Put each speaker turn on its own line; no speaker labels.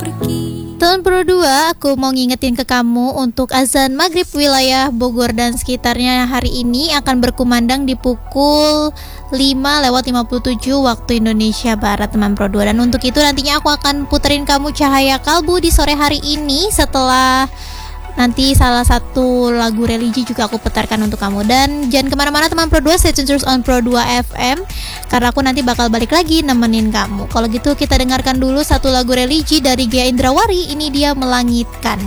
Tahun Pro 2, aku mau ngingetin ke kamu untuk azan maghrib wilayah Bogor dan sekitarnya hari ini akan berkumandang di pukul 5:57 waktu Indonesia Barat, teman Pro 2. Dan untuk itu nantinya aku akan puterin kamu Cahaya Kalbu di sore hari ini. Setelah nanti salah satu lagu religi juga aku putarkan untuk kamu. Dan jangan kemana-mana teman Pro 2, stay tune terus on Pro 2 FM, karena aku nanti bakal balik lagi nemenin kamu. Kalau gitu kita dengarkan dulu satu lagu religi dari Gia Indrawari. Ini dia Melangitkan.